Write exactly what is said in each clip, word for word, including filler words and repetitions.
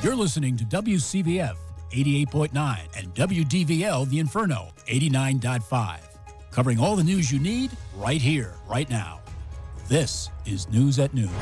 You're listening to W C V F eighty-eight point nine and W D V L The Inferno eighty-nine point five. Covering all the news you need right here, right now. This is News at Noon.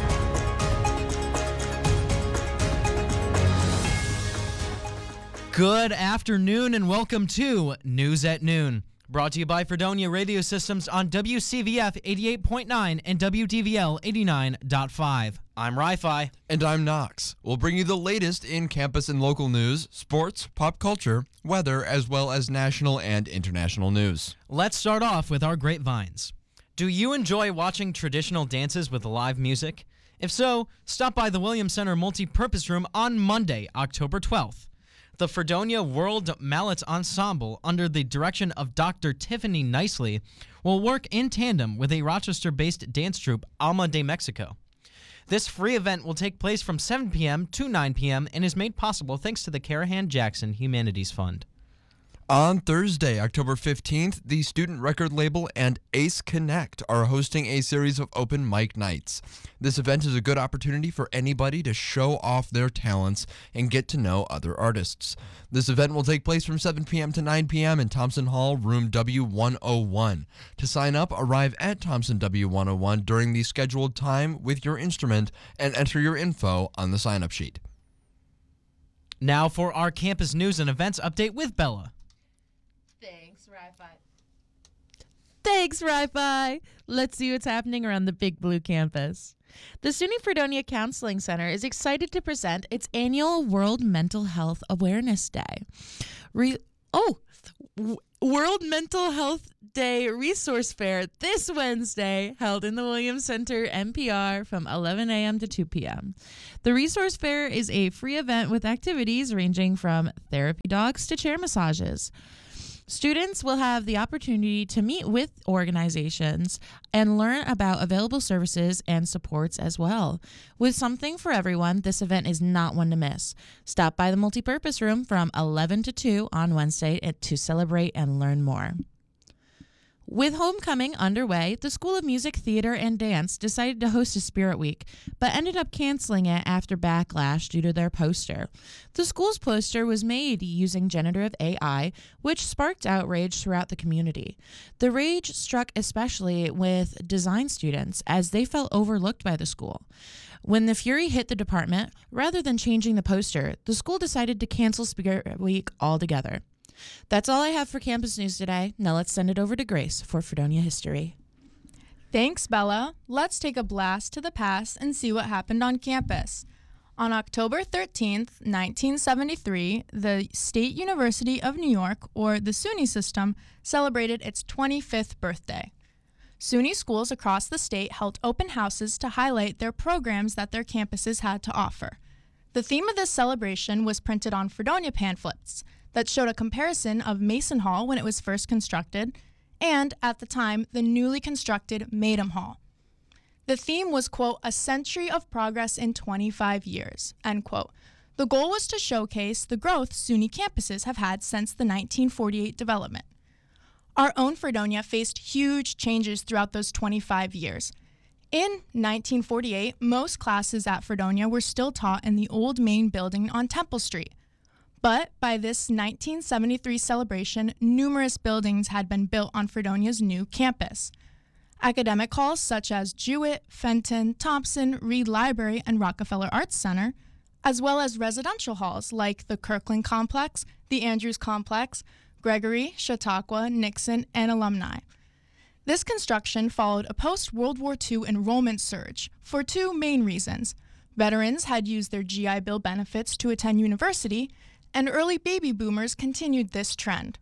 Good afternoon and welcome to News at Noon. Brought to you by Fredonia Radio Systems on W C V F eighty-eight point nine and W D V L eighty-nine point five. I'm Ri-Fi. And I'm Knox. We'll bring you the latest in campus and local news, sports, pop culture, weather, as well as national and international news. Let's start off with our grapevines. Do you enjoy watching traditional dances with live music? If so, stop by the Williams Center Multi-Purpose Room on Monday, October twelfth. The Fredonia World Mallet Ensemble, under the direction of Doctor Tiffany Nicely, will work in tandem with a Rochester-based dance troupe, Alma de Mexico. This free event will take place from seven p.m. to nine p.m. and is made possible thanks to the Carahan Jackson Humanities Fund. On Thursday, October fifteenth, the student record label and Ace Connect are hosting a series of open mic nights. This event is a good opportunity for anybody to show off their talents and get to know other artists. This event will take place from seven p.m. to nine p.m. in Thompson Hall, room W one oh one. To sign up, arrive at Thompson W one oh one during the scheduled time with your instrument and enter your info on the sign-up sheet. Now for our campus news and events update with Bella. Thanks, Ri-Fi. Thanks, Ri-Fi. Let's see what's happening around the Big Blue campus. The SUNY Fredonia Counseling Center is excited to present its annual World Mental Health Awareness Day. Re- oh, w- World Mental Health Day Resource Fair this Wednesday, held in the Williams Center M P R from eleven a.m. to two p.m. The Resource Fair is a free event with activities ranging from therapy dogs to chair massages. Students will have the opportunity to meet with organizations and learn about available services and supports as well. With something for everyone, this event is not one to miss. Stop by the multipurpose room from eleven to two on Wednesday to celebrate and learn more. With homecoming underway, the School of Music, Theater, and Dance decided to host a Spirit Week, but ended up canceling it after backlash due to their poster. The school's poster was made using generative A I, which sparked outrage throughout the community. The rage struck especially with design students, as they felt overlooked by the school. When the fury hit the department, rather than changing the poster, the school decided to cancel Spirit Week altogether. That's all I have for campus news today. Now let's send it over to Grace for Fredonia History. Thanks, Bella. Let's take a blast to the past and see what happened on campus. On October thirteenth, nineteen seventy-three, the State University of New York, or the SUNY system, celebrated its twenty-fifth birthday. SUNY schools across the state held open houses to highlight their programs that their campuses had to offer. The theme of this celebration was printed on Fredonia pamphlets that showed a comparison of Mason Hall when it was first constructed and, at the time, the newly constructed Maydam Hall. The theme was, quote, a century of progress in twenty-five years, end quote. The goal was to showcase the growth SUNY campuses have had since the nineteen forty-eight development. Our own Fredonia faced huge changes throughout those twenty-five years. In nineteen forty-eight, most classes at Fredonia were still taught in the old main building on Temple Street. But by this nineteen seventy-three celebration, numerous buildings had been built on Fredonia's new campus. Academic halls such as Jewett, Fenton, Thompson, Reed Library, and Rockefeller Arts Center, as well as residential halls like the Kirkland Complex, the Andrews Complex, Gregory, Chautauqua, Nixon, and Alumni. This construction followed a post-World War Two enrollment surge for two main reasons. Veterans had used their G I Bill benefits to attend university, and early baby boomers continued this trend.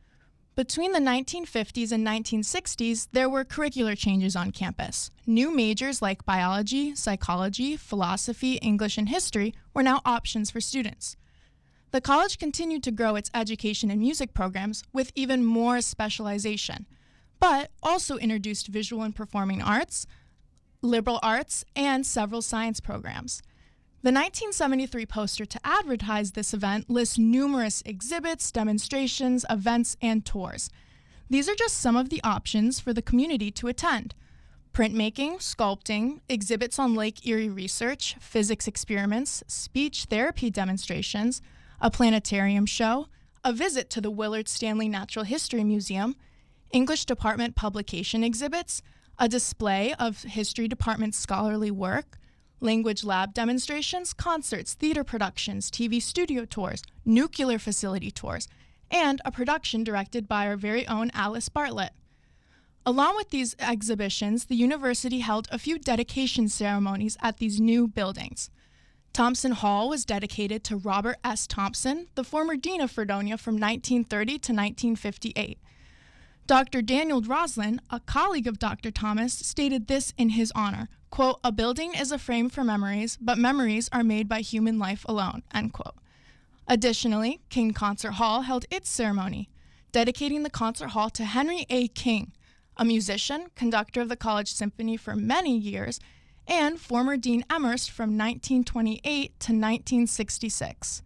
Between the nineteen fifties and nineteen sixties, there were curricular changes on campus. New majors like biology, psychology, philosophy, English, and history were now options for students. The college continued to grow its education and music programs with even more specialization, but also introduced visual and performing arts, liberal arts, and several science programs. The nineteen seventy-three poster to advertise this event lists numerous exhibits, demonstrations, events, and tours. These are just some of the options for the community to attend. Printmaking, sculpting, exhibits on Lake Erie research, physics experiments, speech therapy demonstrations, a planetarium show, a visit to the Willard Stanley Natural History Museum, English department publication exhibits, a display of history department scholarly work, language lab demonstrations, concerts, theater productions, T V studio tours, nuclear facility tours, and a production directed by our very own Alice Bartlett. Along with these exhibitions, the university held a few dedication ceremonies at these new buildings. Thompson Hall was dedicated to Robert S. Thompson, the former dean of Fredonia from nineteen thirty to nineteen fifty-eight. Doctor Daniel Roslin, a colleague of Doctor Thomas, stated this in his honor, quote, "A building is a frame for memories, but memories are made by human life alone," end quote. Additionally, King Concert Hall held its ceremony, dedicating the concert hall to Henry A. King, a musician, conductor of the College Symphony for many years, and former Dean Emmerst from nineteen twenty-eight to nineteen sixty-six.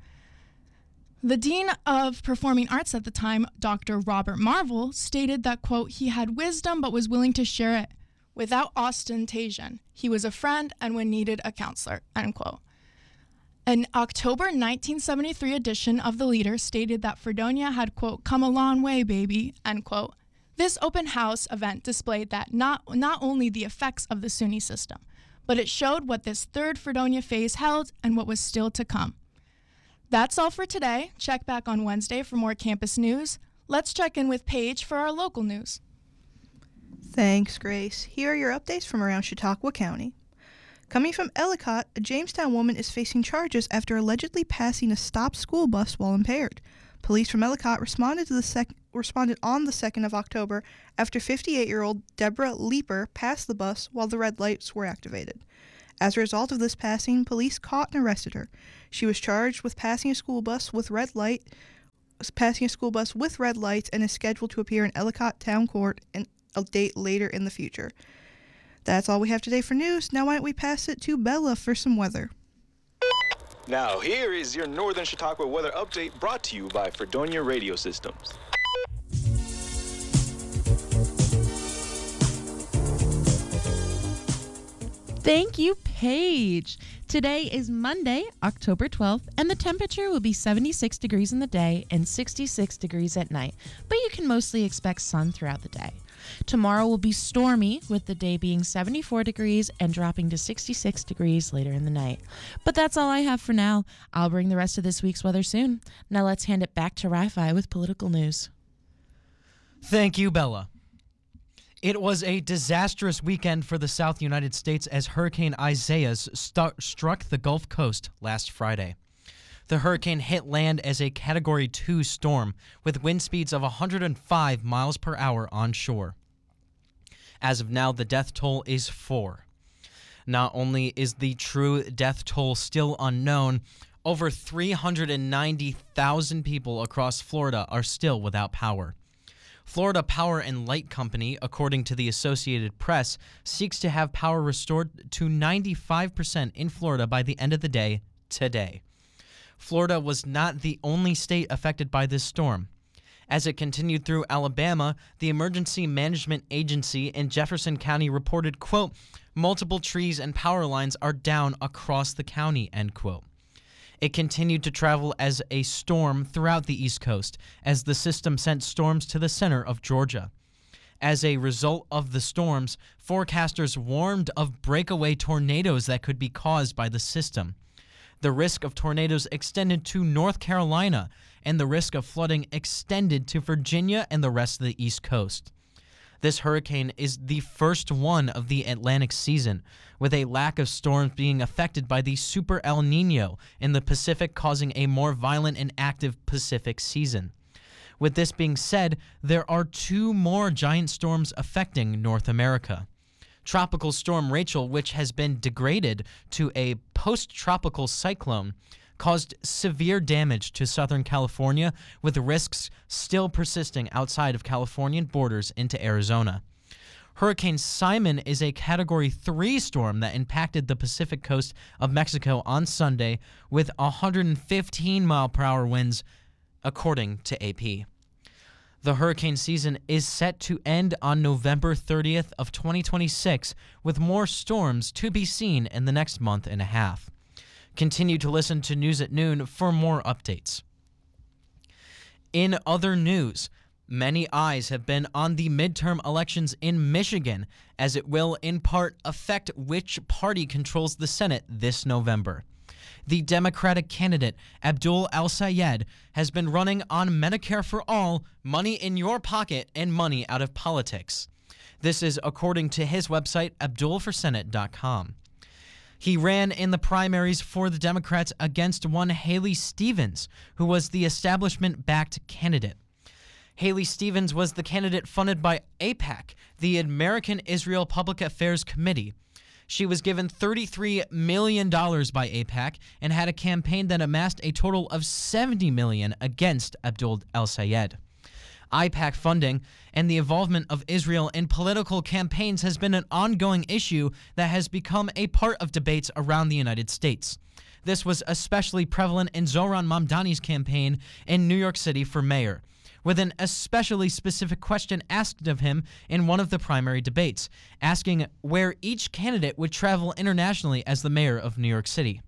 The Dean of Performing Arts at the time, Doctor Robert Marvel, stated that, quote, "He had wisdom but was willing to share it without ostentation. He was a friend and when needed, a counselor," end quote. An October nineteen seventy-three edition of The Leader stated that Fredonia had, quote, "come a long way, baby," end quote. This open house event displayed that not, not only the effects of the SUNY system, but it showed what this third Fredonia phase held and what was still to come. That's all for today. Check back on Wednesday for more campus news. Let's check in with Paige for our local news. Thanks, Grace. Here are your updates from around Chautauqua County. Coming from Ellicott, a Jamestown woman is facing charges after allegedly passing a stopped school bus while impaired. Police from Ellicott responded to the sec- responded on the second of October after fifty-eight-year-old Deborah Leeper passed the bus while the red lights were activated. As a result of this passing, police caught and arrested her. She was charged with passing a school bus with red light, passing a school bus with red lights, and is scheduled to appear in Ellicott Town Court in a date later in the future. That's all we have today for news. Now why don't we pass it to Bella for some weather. Now here is your Northern Chautauqua weather update brought to you by Fredonia Radio Systems. Thank you, Paige. Today is Monday, October twelfth, and the temperature will be seventy-six degrees in the day and sixty-six degrees at night, but you can mostly expect sun throughout the day. Tomorrow will be stormy, with the day being seventy-four degrees and dropping to sixty-six degrees later in the night. But that's all I have for now. I'll bring the rest of this week's weather soon. Now let's hand it back to Ri-Fi with political news. Thank you, Bella. It was a disastrous weekend for the South United States as Hurricane Isaias stu- struck the Gulf Coast last Friday. The hurricane hit land as a Category two storm with wind speeds of one hundred five miles per hour onshore. As of now, the death toll is four. Not only is the true death toll still unknown, over three hundred ninety thousand people across Florida are still without power. Florida Power and Light Company, according to the Associated Press, seeks to have power restored to ninety-five percent in Florida by the end of the day today. Florida was not the only state affected by this storm. As it continued through Alabama, the Emergency Management Agency in Jefferson County reported, quote, multiple trees and power lines are down across the county, end quote. It continued to travel as a storm throughout the East Coast as the system sent storms to the center of Georgia. As a result of the storms, forecasters warned of breakaway tornadoes that could be caused by the system. The risk of tornadoes extended to North Carolina, and the risk of flooding extended to Virginia and the rest of the East Coast. This hurricane is the first one of the Atlantic season, with a lack of storms being affected by the Super El Nino in the Pacific, causing a more violent and active Pacific season. With this being said, there are two more giant storms affecting North America. Tropical Storm Rachel, which has been degraded to a post-tropical cyclone, caused severe damage to Southern California, with risks still persisting outside of Californian borders into Arizona. Hurricane Simon is a Category three storm that impacted the Pacific coast of Mexico on Sunday with one hundred fifteen mile per hour winds, according to A P. The hurricane season is set to end on November thirtieth of twenty twenty-six, with more storms to be seen in the next month and a half. Continue to listen to News at Noon for more updates. In other news, many eyes have been on the midterm elections in Michigan, as it will in part affect which party controls the Senate this November. The Democratic candidate, Abdul El-Sayed, has been running on Medicare for All, money in your pocket, and money out of politics. This is according to his website, abdul for senate dot com. He ran in the primaries for the Democrats against one Haley Stevens, who was the establishment-backed candidate. Haley Stevens was the candidate funded by AIPAC, the American Israel Public Affairs Committee. She was given thirty-three million dollars by AIPAC and had a campaign that amassed a total of seventy million dollars against Abdul El-Sayed. AIPAC funding and the involvement of Israel in political campaigns has been an ongoing issue that has become a part of debates around the United States. This was especially prevalent in Zohran Mamdani's campaign in New York City for mayor, with an especially specific question asked of him in one of the primary debates, asking where each candidate would travel internationally as the mayor of New York City.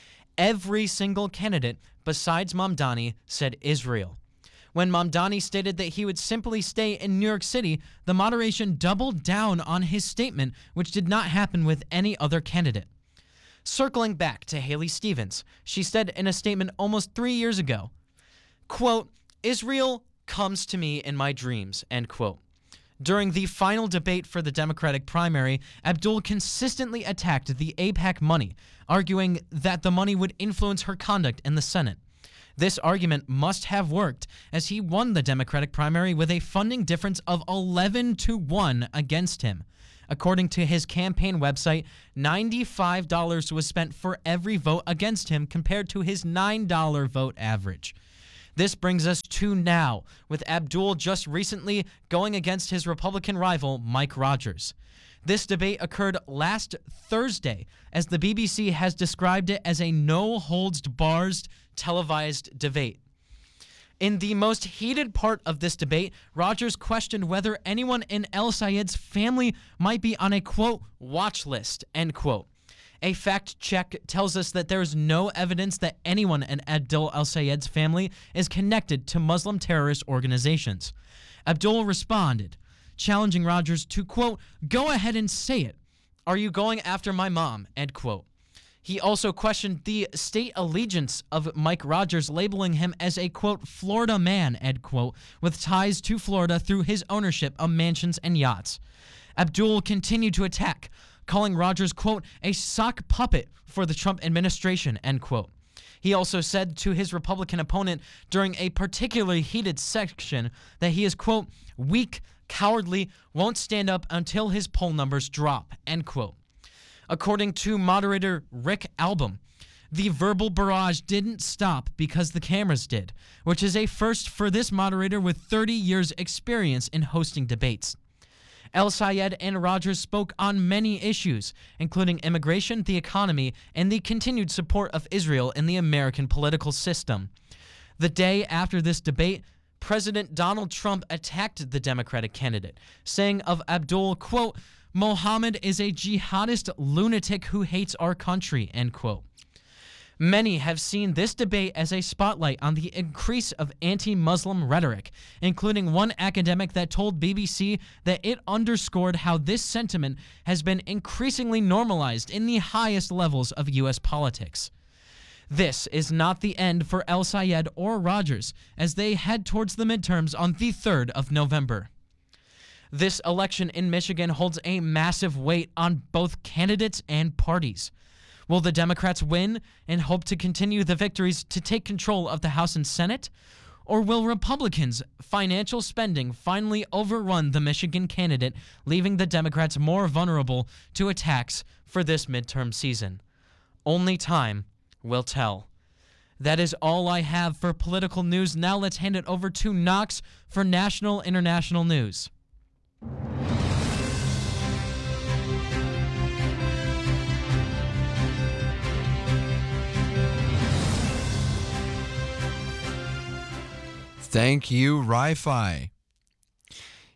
Every single candidate, besides Mamdani, said Israel. When Mamdani stated that he would simply stay in New York City, the moderation doubled down on his statement, which did not happen with any other candidate. Circling back to Haley Stevens, she said in a statement almost three years ago, quote, "Israel comes to me in my dreams," end quote. During the final debate for the Democratic primary, Abdul consistently attacked the AIPAC money, arguing that the money would influence her conduct in the Senate. This argument must have worked, as he won the Democratic primary with a funding difference of eleven to one against him. According to his campaign website, ninety-five dollars was spent for every vote against him compared to his nine dollars vote average. This brings us to now, with Abdul just recently going against his Republican rival, Mike Rogers. This debate occurred last Thursday, as the B B C has described it as a no-holds-barred televised debate. In the most heated part of this debate, Rogers questioned whether anyone in El-Sayed's family might be on a, quote, watch list, end quote. A fact check tells us that there is no evidence that anyone in Abdul El-Sayed's family is connected to Muslim terrorist organizations. Abdul responded, challenging Rogers to, quote, go ahead and say it. Are you going after my mom, end quote. He also questioned the state allegiance of Mike Rogers, labeling him as a, quote, Florida man, end quote, with ties to Florida through his ownership of mansions and yachts. Abdul continued to attack, calling Rogers, quote, a sock puppet for the Trump administration, end quote. He also said to his Republican opponent during a particularly heated section that he is, quote, weak, cowardly, won't stand up until his poll numbers drop, end quote. According to moderator Rick Album, the verbal barrage didn't stop because the cameras did, which is a first for this moderator with thirty years experience in hosting debates. El-Sayed and Rogers spoke on many issues, including immigration, the economy, and the continued support of Israel in the American political system. The day after this debate, President Donald Trump attacked the Democratic candidate, saying of Abdul, quote, Mohammed is a jihadist lunatic who hates our country, end quote. Many have seen this debate as a spotlight on the increase of anti-Muslim rhetoric, including one academic that told B B C that it underscored how this sentiment has been increasingly normalized in the highest levels of U S politics. This is not the end for El-Sayed or Rogers as they head towards the midterms on the third of November. This election in Michigan holds a massive weight on both candidates and parties. Will the Democrats win and hope to continue the victories to take control of the House and Senate? Or will Republicans' financial spending finally overrun the Michigan candidate, leaving the Democrats more vulnerable to attacks for this midterm season? Only time will tell. That is all I have for political news. Now let's hand it over to Knox for national international news. Thank you, Ri-Fi.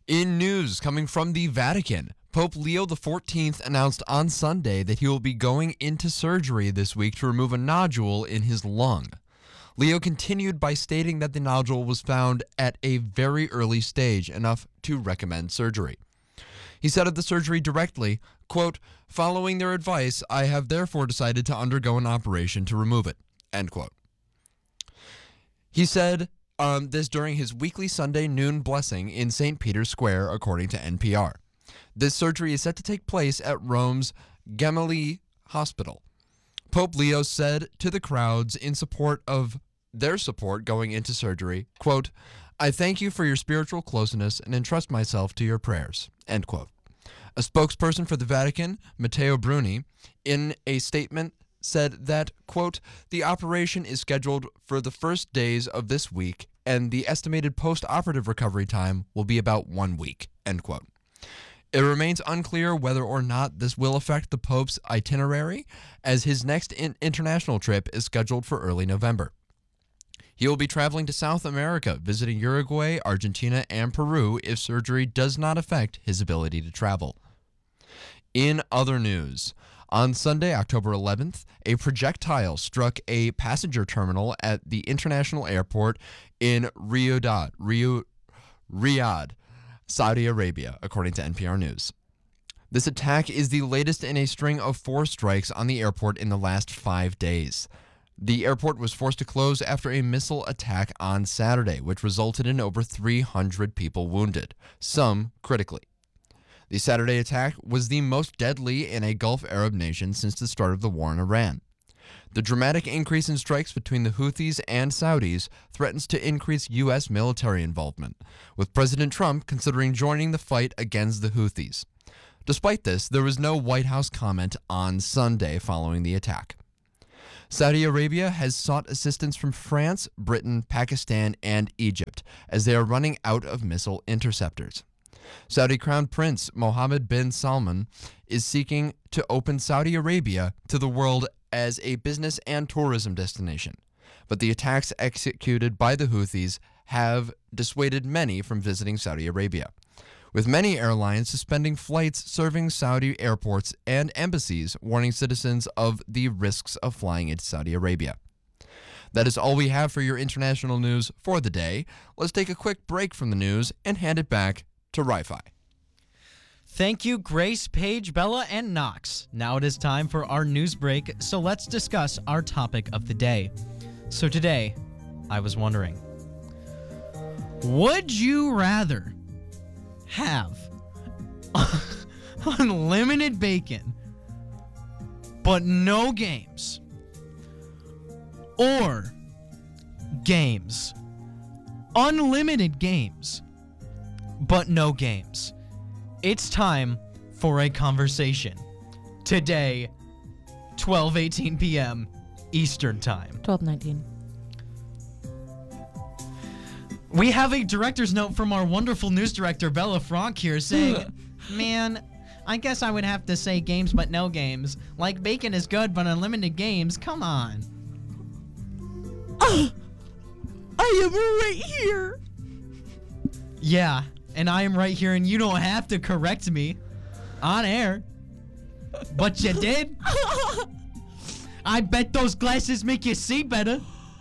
In news coming from the Vatican, Pope Leo the fourteenth announced on Sunday that he will be going into surgery this week to remove a nodule in his lung. Leo continued by stating that the nodule was found at a very early stage, enough to recommend surgery. He said of the surgery directly, quote, "Following their advice, I have therefore decided to undergo an operation to remove it," end quote. He said um, this during his weekly Sunday noon blessing in Saint Peter's Square, according to N P R. This surgery is set to take place at Rome's Gemelli Hospital. Pope Leo said to the crowds in support of their support going into surgery, quote, "I thank you for your spiritual closeness and entrust myself to your prayers," end quote. A spokesperson for the Vatican, Matteo Bruni, in a statement said that, quote, "The operation is scheduled for the first days of this week, and the estimated post-operative recovery time will be about one week," end quote. It remains unclear whether or not this will affect the Pope's itinerary, as his next in- international trip is scheduled for early November. He will be traveling to South America, visiting Uruguay, Argentina, and Peru if surgery does not affect his ability to travel. In other news, on Sunday, October eleventh, a projectile struck a passenger terminal at the international airport in Riyadh, Rio, Riyadh, Saudi Arabia, according to N P R News. This attack is the latest in a string of four strikes on the airport in the last five days. The airport was forced to close after a missile attack on Saturday, which resulted in over three hundred people wounded, some critically. The Saturday attack was the most deadly in a Gulf Arab nation since the start of the war in Iran. The dramatic increase in strikes between the Houthis and Saudis threatens to increase U S military involvement, with President Trump considering joining the fight against the Houthis. Despite this, there was no White House comment on Sunday following the attack. Saudi Arabia has sought assistance from France, Britain, Pakistan, and Egypt as they are running out of missile interceptors. Saudi Crown Prince Mohammed bin Salman is seeking to open Saudi Arabia to the world as a business and tourism destination, but the attacks executed by the Houthis have dissuaded many from visiting Saudi Arabia, with many airlines suspending flights serving Saudi airports and embassies warning citizens of the risks of flying into Saudi Arabia. That is all we have for your international news for the day. Let's take a quick break from the news and hand it back to Ri-Fi. Thank you, Grace, Paige, Bella, and Knox. Now it is time for our news break, so let's discuss our topic of the day. So today, I was wondering, would you rather have unlimited bacon but no games, or games, unlimited games but no games? It's time for a conversation. Today, twelve eighteen p.m. Eastern Time. twelve nineteen. We have a director's note from our wonderful news director, Bella Frank, here saying, man, I guess I would have to say games but no games. Like bacon is good, but unlimited games, come on. Oh, I am right here. Yeah, and I am right here, and you don't have to correct me on air. But you did. I bet those glasses make you see better.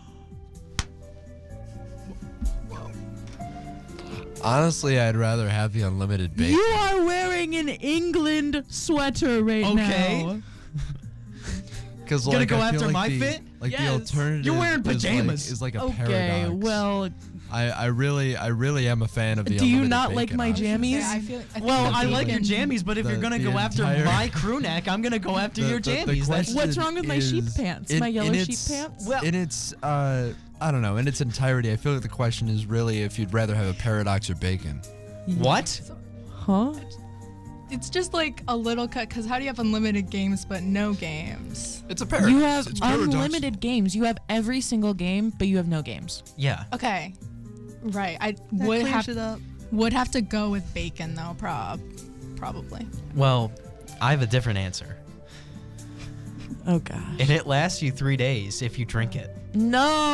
Honestly, I'd rather have the unlimited bacon. You are wearing an England sweater right Okay. now. Because Gonna like, go I feel after like my the, fit? Like Yes. the alternative. You're wearing is like- pajamas. Is like, a Okay, paradox. well, I, I really, I really am a fan of the. do you unlimited not like bacon my option. jammies? I feel, I think Well, the I like your bacon- jammies, but if the- you're gonna the go after entire- my crew neck, I'm gonna go after The- your the- the jammies. That's question What's wrong with my sheep is- pants? in- My yellow in sheep its- pants? Well- In its, uh, I don't know, in its entirety, I feel like the question is really if you'd rather have a paradox or bacon. what? Huh? It's just like a little cut, because how do you have unlimited games but no games? It's a paradox. You have It's paradoxical. unlimited games. You have every single game, but you have no games. Yeah. Okay, right. I That would clears have it up. would have to go with bacon though, prob, probably. Well, I have a different answer, Oh gosh. and it lasts you three days if you drink it,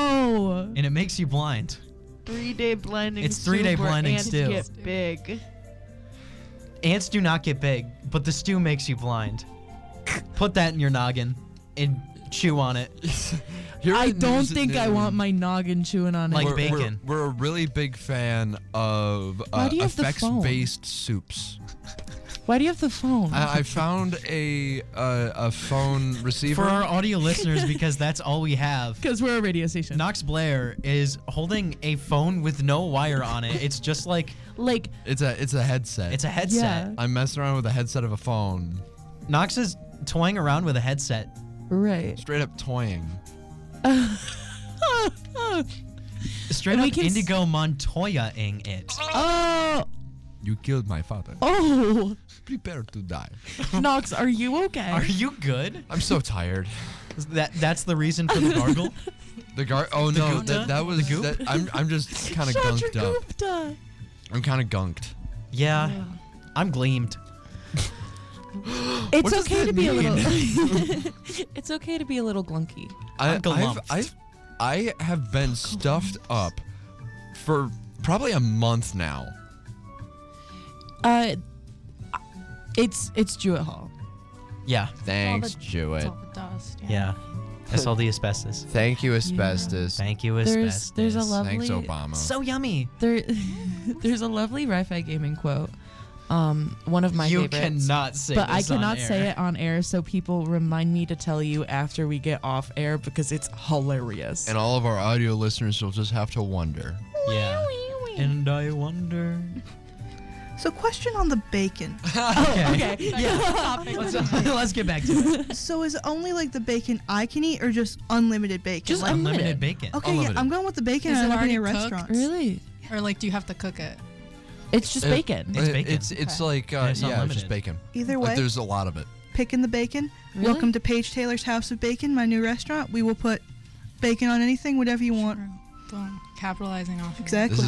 No. and it makes you blind. Three day blinding. It's three-day soup where blinding ants stew. Get big. Ants do not get big, but the stew makes you blind. Put that in your noggin and chew on it. Here I at don't News at think I Noon, want my noggin chewing on Like it. we're, bacon. We're, we're a really big fan of Why uh, do you have the phone? effects-based soups. Why do you have the phone? I, I found a uh, a phone receiver. For our audio listeners, because that's all we have. Because we're a radio station. Knox Blair is holding a phone with no wire on it. It's just like like, It's a it's a headset. it's a headset. Yeah. I'm messing around with a headset of a phone. Knox is toying around with a headset. right. Straight up toying. Straight And we up can s- Indigo Montoya-ing it. Oh, You killed my father. oh. Prepare to die. Knox, are you okay? Are you good? I'm so tired. That that's the reason for the gargle? The gar. Oh no, Gupta? that, that was The goop? that. I'm I'm just kind of Chandra gunked up. Gupta. I'm kind of gunked. Yeah. I'm gleamed. It's What does okay that to be a mean? little. It's okay to be a little glunky. I, I'm I've, glumped. I've I have been stuffed up for probably a month now. Uh, it's it's Jewett Hall. Yeah. Thanks, It's Jewett. all the dust. Yeah. That's all the asbestos. Thank you, asbestos. Thank you, There's asbestos. there's a lovely Thanks, Obama. So yummy. there there's a lovely Wi-Fi gaming quote. Um, one of my you favorites. cannot say but I this on cannot say air. it on air, so people remind me to tell you after we get off air because it's hilarious. And all of our audio listeners will just have to wonder. Yeah. And I wonder. So, question on the bacon. Okay. okay. Yeah. let's, let's get back to it. So, is it only like the bacon I can eat, or just unlimited bacon? Just like, unlimited. Unlimited bacon. okay, unlimited. yeah, I'm going with the bacon. Is and it I work in already a cooked? restaurant. Really? Or like, do you have to cook it? It's just Uh, bacon. It's Uh, bacon. It's it's Okay. like uh, And it's yeah, it's unlimited. just bacon. Either way, Like there's a lot of it. picking the bacon. Really? Welcome to Paige Taylor's House of Bacon, my new restaurant. We will put bacon on anything, whatever you want. Boom. Capitalizing off of it. Exactly. This